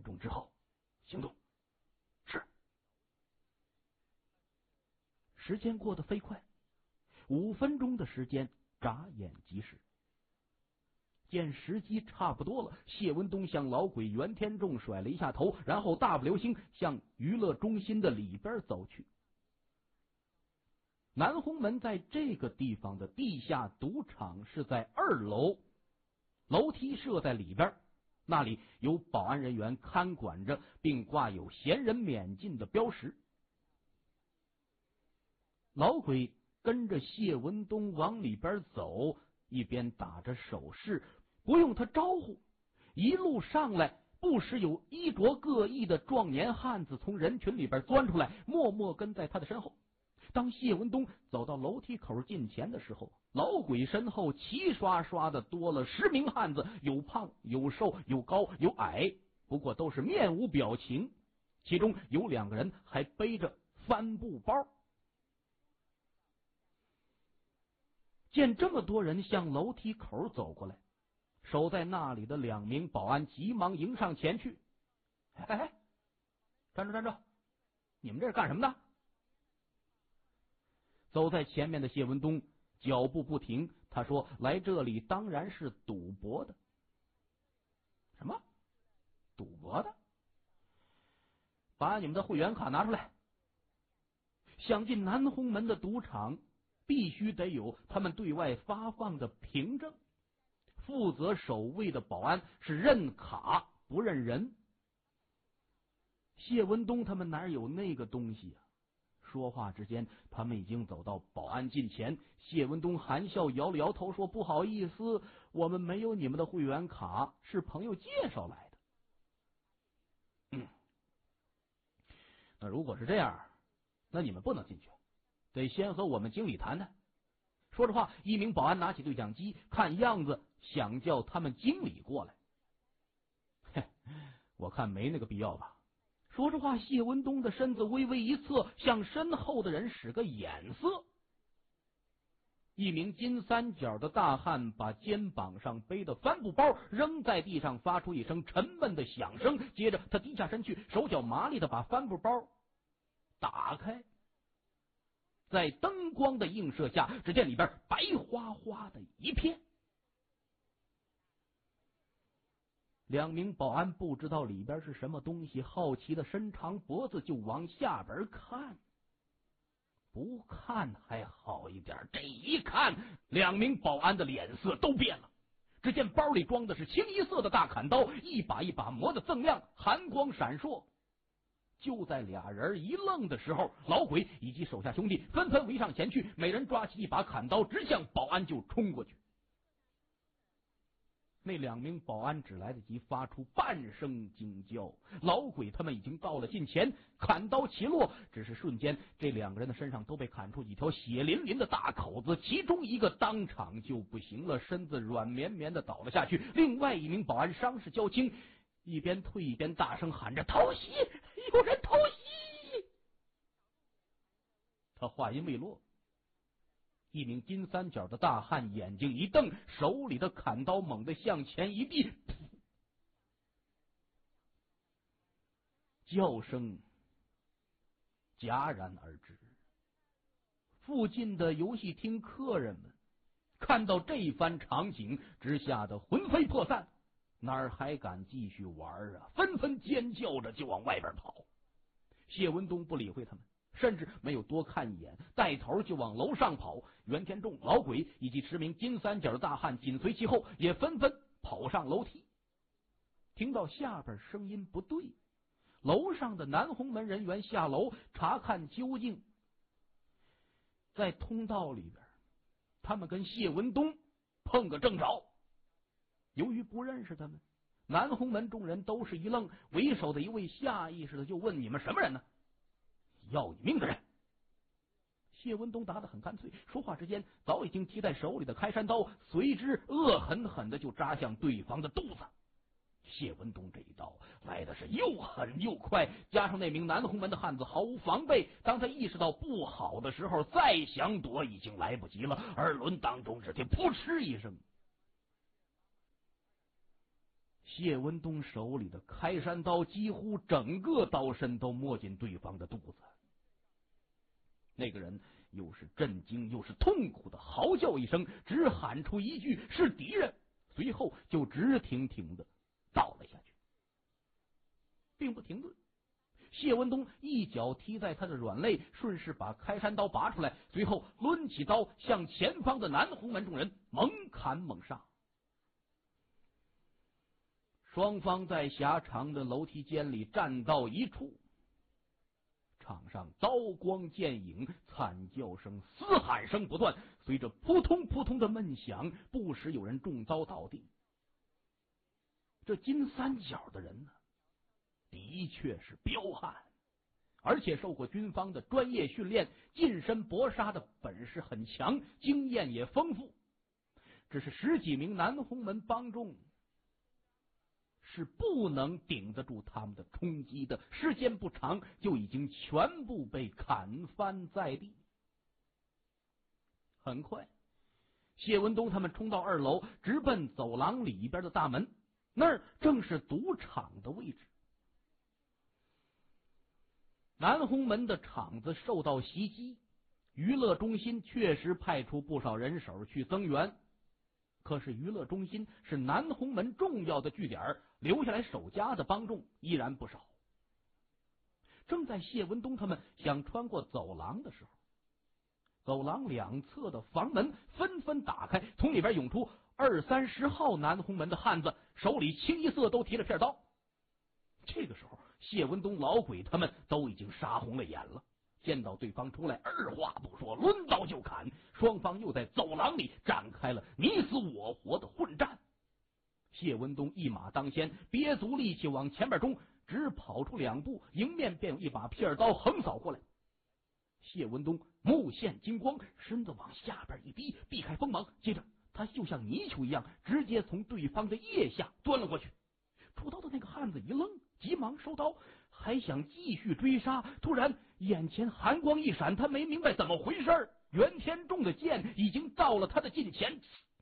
分钟之后行动。是。时间过得飞快，5分钟的时间眨眼即逝。见时机差不多了，谢文东向老鬼袁天仲甩了一下头，然后大步流星向娱乐中心的里边走去。南红门在这个地方的地下赌场是在2楼，楼梯设在里边，那里有保安人员看管着，并挂有闲人免进的标识。老鬼跟着谢文东往里边走，一边打着手势，不用他招呼，一路上来不时有衣着各异的壮年汉子从人群里边钻出来，默默跟在他的身后。当谢文东走到楼梯口近前的时候，老鬼身后齐刷刷的多了10名汉子，有胖有瘦，有高有矮，不过都是面无表情，其中有2个人还背着帆布包。见这么多人向楼梯口走过来，守在那里的2名保安急忙迎上前去。哎，站住站住，你们这是干什么的？走在前面的谢文东脚步不停，他说来这里当然是赌博的。什么赌博的？把你们的会员卡拿出来。想进南红门的赌场必须得有他们对外发放的凭证，负责守卫的保安是认卡不认人。谢文东他们哪有那个东西啊？说话之间，他们已经走到保安近前。谢文东含笑摇了摇头说，不好意思，我们没有你们的会员卡，是朋友介绍来的。那如果是这样，那你们不能进去，得先和我们经理谈谈。说着话，一名保安拿起对讲机，看样子想叫他们经理过来。我看没那个必要吧。说着话，谢文东的身子微微一侧，向身后的人使个眼色。一名金三角的大汉把肩膀上背的帆布包扔在地上，发出一声沉闷的响声，接着他低下身去，手脚麻利的把帆布包打开。在灯光的映射下，只见里边白花花的一片。2名保安不知道里边是什么东西，好奇的伸长脖子就往下边看。不看还好一点，这一看，2名保安的脸色都变了。只见包里装的是清一色的大砍刀，一把一把磨得锃亮，寒光闪烁。就在俩人一愣的时候，老鬼以及手下兄弟纷纷围上前去，每人抓起一把砍刀，直向保安就冲过去。那2名保安只来得及发出半声惊叫，老鬼他们已经到了近前，砍刀齐落，只是瞬间，这2个人的身上都被砍出几条血淋淋的大口子，其中一个当场就不行了，身子软绵绵的倒了下去。另外一名保安伤势较轻，一边退一边大声喊着：“偷袭！有人偷袭！”他话音未落，一名金三角的大汉眼睛一瞪，手里的砍刀猛地向前一逼，叫声戛然而止。附近的游戏厅客人们看到这番场景，直吓得魂飞魄散，哪儿还敢继续玩啊？纷纷尖叫着就往外边跑。谢文东不理会他们，甚至没有多看一眼，带头就往楼上跑。袁天仲、老鬼以及10名金三角的大汉紧随其后，也纷纷跑上楼梯。听到下边声音不对，楼上的南红门人员下楼查看究竟。在通道里边，他们跟谢文东碰个正着。由于不认识他们，南红门众人都是一愣，为首的一位下意识的就问：“你们什么人呢？”“要你命的人。”谢文东答得很干脆，说话之间早已经提在手里的开山刀随之恶狠狠的就扎向对方的肚子。谢文东这一刀来的是又狠又快，加上那名南红门的汉子毫无防备，当他意识到不好的时候，再想躲已经来不及了。耳轮当中只听扑哧一声， 谢文东手里的开山刀几乎整个刀身都没进对方的肚子。那个人又是震惊又是痛苦的嚎叫一声，只喊出一句是敌人，随后就直挺挺的倒了下去，并不停顿。谢文东一脚踢在他的软肋，顺势把开山刀拔出来，随后抡起刀向前方的南红门众人猛砍猛杀。双方在狭长的楼梯间里站到一处，场上刀光剑影，惨叫声嘶喊声不断，随着扑通扑通的闷响，不时有人中刀倒地。这金三角的人呢，的确是彪悍，而且受过军方的专业训练，近身搏杀的本事很强，经验也丰富。只是十几名南红门帮众是不能顶得住他们的冲击的，时间不长就已经全部被砍翻在地。很快，谢文东他们冲到2楼，直奔走廊里边的大门，那儿正是赌场的位置。南红门的场子受到袭击，娱乐中心确实派出不少人手去增援，可是娱乐中心是南红门重要的据点，留下来守家的帮众依然不少。正在谢文东他们想穿过走廊的时候，走廊两侧的房门纷纷打开，从里边涌出20、30号南红门的汉子，手里清一色都提着片刀。这个时候，谢文东、老鬼他们都已经杀红了眼了，见到对方出来，二话不说，抡刀就砍。双方又在走廊里展开了你死我活的混战。谢文东一马当先，憋足力气往前面冲，只跑出2步，迎面便有一把片刀横扫过来。谢文东目现金光，身子往下边一逼，避开锋芒，接着他就像泥鳅一样，直接从对方的腋下钻了过去。出刀的那个汉子一愣，急忙收刀，还想继续追杀，突然眼前寒光一闪，他没明白怎么回事，袁天仲的剑已经到了他的近前，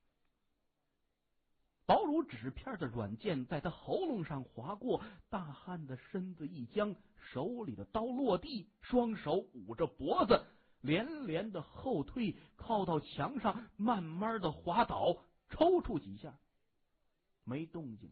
薄如纸片的软剑在他喉咙上划过，大汉的身子一僵，手里的刀落地，双手捂着脖子，连连的后退，靠到墙上，慢慢的滑倒，抽搐几下，没动静。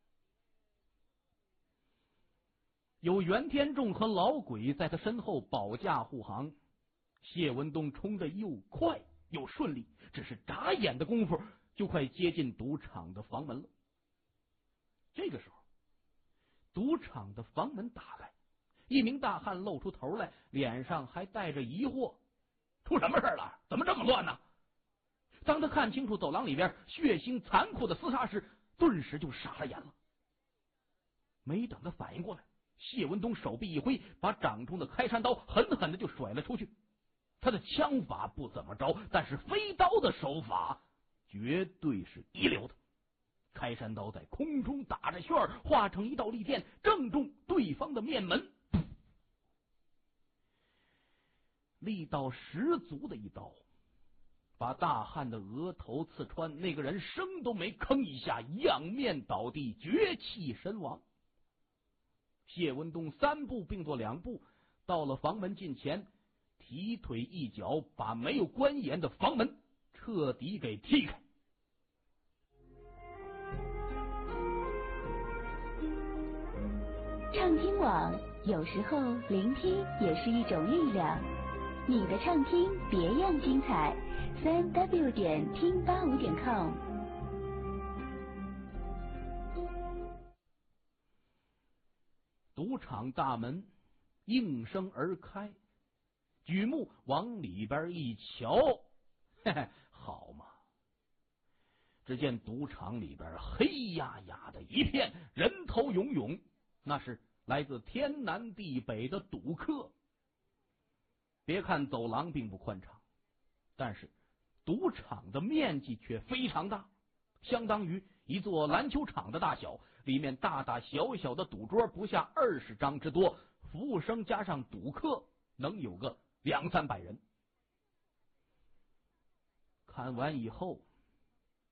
有袁天仲和老鬼在他身后保驾护航，谢文东冲得又快又顺利，只是眨眼的功夫就快接近赌场的房门了。这个时候，赌场的房门打开，一名大汉露出头来，脸上还带着疑惑：“出什么事了？怎么这么乱呢？”当他看清楚走廊里边血腥残酷的厮杀时，顿时就傻了眼了。没等他反应过来，谢文东手臂一挥，把掌中的开山刀狠狠的就甩了出去。他的枪法不怎么着，但是飞刀的手法绝对是一流的。开山刀在空中打着旋儿，化成一道利剑，正中对方的面门。力道十足的一刀，把大汉的额头刺穿，那个人声都没吭一下，仰面倒地，绝气身亡。谢文东3步并作2步，到了房门近前，提腿一脚把没有关严的房门彻底给踢开。 畅听网，有时候聆听也是一种力量。你的畅听别样精彩，3w 点听85点com。 赌场大门应声而开，举目往里边一瞧，嘿嘿，好嘛！只见赌场里边黑压压的一片，人头涌涌，那是来自天南地北的赌客。别看走廊并不宽敞，但是赌场的面积却非常大，相当于一座篮球场的大小，里面大大小小的赌桌不下20张之多，服务生加上赌客能有个200-300人。看完以后，